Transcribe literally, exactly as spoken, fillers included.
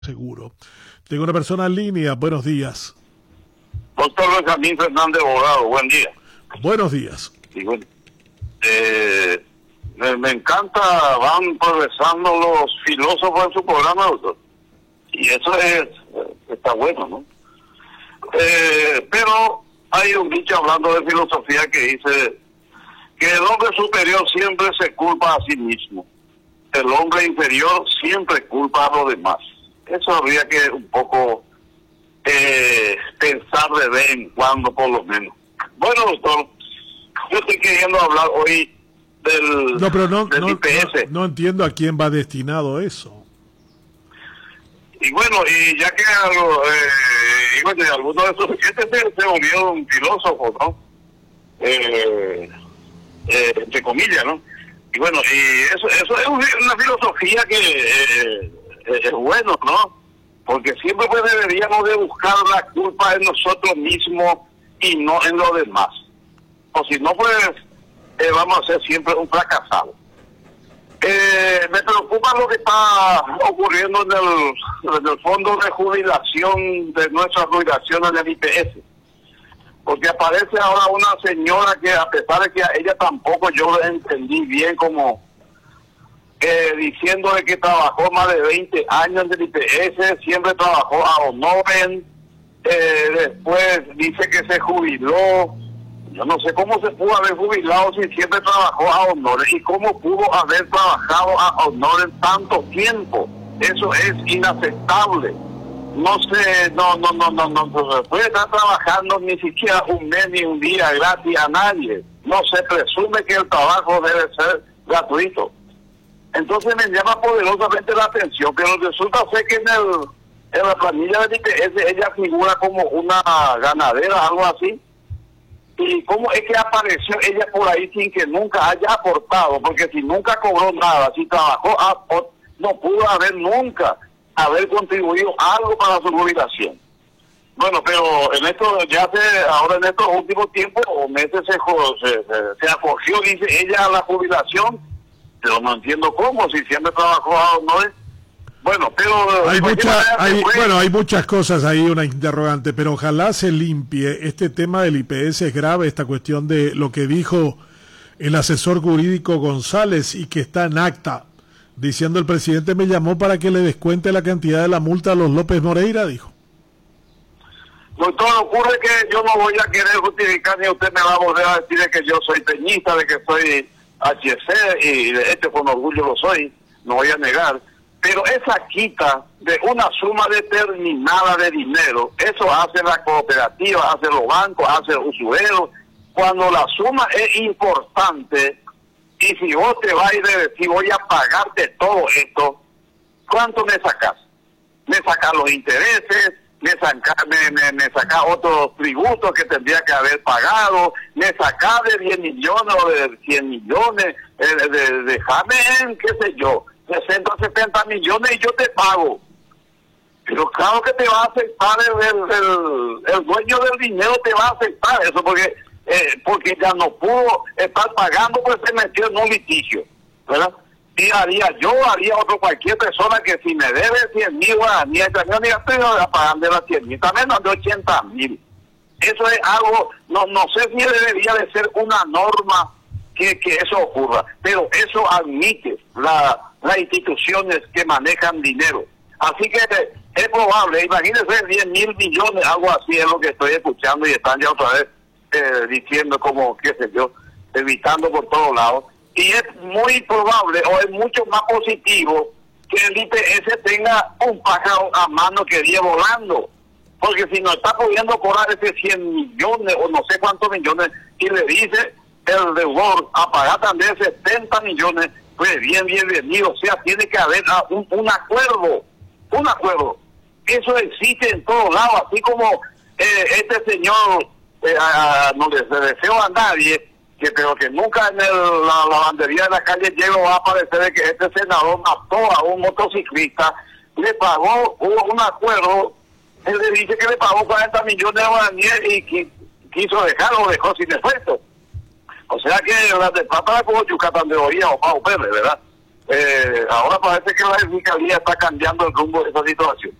Seguro. Tengo una persona en línea. Buenos días. Doctor Benjamín Fernández Bogado, buen día. Buenos días. Y bueno, eh, me, me encanta, van progresando los filósofos en su programa, doctor. Y eso es, está bueno, ¿no? Eh, pero hay un dicho hablando de filosofía que dice que el hombre superior siempre se culpa a sí mismo. El hombre inferior siempre culpa a los demás. Eso habría que un poco eh, pensar de vez en cuando, por lo menos. Bueno, doctor, yo estoy queriendo hablar hoy del, no, pero no, del no, I P S. No, no entiendo a quién va destinado eso. Y bueno, y ya que algo, eh, y bueno, algunos de esos oyentes se, se unió un filósofo, ¿no? Eh, eh, entre comillas, ¿no? Y bueno, y eso, eso es una filosofía que eh, es bueno, ¿no? Porque siempre pues deberíamos de buscar la culpa en nosotros mismos y no en los demás. O si no, pues eh, vamos a ser siempre un fracasado. Eh, me preocupa lo que está ocurriendo en el, en el fondo de jubilación, de nuestras jubilaciones del I P S. Porque aparece ahora una señora que, a pesar de que a ella tampoco yo la entendí bien, como eh, diciendo de que trabajó más de veinte años en el I P S, siempre trabajó a honores, eh, después dice que se jubiló. Yo no sé cómo se pudo haber jubilado si siempre trabajó a honores y cómo pudo haber trabajado a honores tanto tiempo. Eso es inaceptable. No sé, no, no, no, no, no, no se puede estar trabajando ni siquiera un mes ni un día gratis a nadie. No se presume que el trabajo debe ser gratuito. Entonces me llama poderosamente la atención, pero resulta ser que en, el, en la planilla del I P S ella figura como una ganadera, algo así. ¿Y cómo es que apareció ella por ahí sin que nunca haya aportado? Porque si nunca cobró nada, si trabajó, no pudo haber nunca haber contribuido algo para su jubilación. Bueno, pero en esto, ya se, ahora en estos últimos tiempos o meses se, se, se, se acogió, dice ella, a la jubilación, pero no entiendo cómo, si siempre trabajó a honores. Bueno, pero hay mucha, hay, fue... bueno, hay muchas cosas ahí, una interrogante, pero ojalá se limpie este tema del I P S. Es grave esta cuestión de lo que dijo el asesor jurídico González y que está en acta, diciendo el presidente me llamó para que le descuente la cantidad de la multa a los López Moreira, dijo. Doctor, ocurre que yo no voy a querer justificar ni usted me va a volver a decir de que yo soy peñista, de que soy H C y de este con orgullo lo soy, no voy a negar. Pero esa quita de una suma determinada de dinero, eso hace la cooperativa, hace los bancos, hace el usurero. Cuando la suma es importante, y si vos te vas a ir de decir, voy a pagarte todo esto, ¿cuánto me sacás? Me sacás los intereses, me sacás me, me, me saca otros tributos que tendría que haber pagado, me sacás de diez millones o de cien millones, eh, de, déjame en, qué sé yo, sesenta, setenta millones y yo te pago. Pero claro que te va a aceptar el, el, el, el dueño del dinero, te va a aceptar eso, porque eh, porque ya no pudo estar pagando, pues se metió en un litigio, ¿verdad? Y haría yo, haría otro cualquier persona que si me debe cien mil guaraníes, yo ni estoy pagando de las cien mil, también de ochenta mil. Eso es algo, no, no sé si debería de ser una norma que, que eso ocurra, pero eso admite la, las instituciones que manejan dinero. Así que es probable, imagínense diez mil millones, algo así es lo que estoy escuchando y están ya otra vez eh, diciendo como, qué sé yo, evitando por todos lados. Y es muy probable, o es mucho más positivo, que el I P S tenga un pájaro a mano que iría volando. Porque si no está pudiendo cobrar ese cien millones o no sé cuántos millones, y le dice el deudor a pagar también setenta millones, pues bien, bienvenido. O sea, tiene que haber un, un acuerdo, un acuerdo. Eso existe en todos lados, así como eh, este señor, eh, a, no le deseo a nadie, que pero que nunca en el, la lavandería de la calle llegó a aparecer de que este senador mató a un motociclista, le pagó, hubo un acuerdo, él le dice que le pagó cuarenta millones de guaraníes y qui, quiso dejarlo, dejó sin esfuerzo. O sea que las de Plata como Yucatán de Oría o Pau Pérez, ¿verdad? eh, ahora parece que la fiscalía está cambiando el rumbo de esa situación.